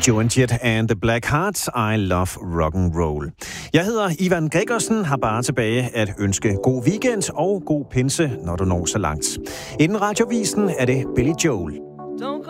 Joan Jett and the Black Hearts, I Love Rock and Roll. Jeg hedder Ivan Gregersen, har bare tilbage at ønske god weekend og god pinse, når du når så langt. Inden radiovisen er det Billy Joel.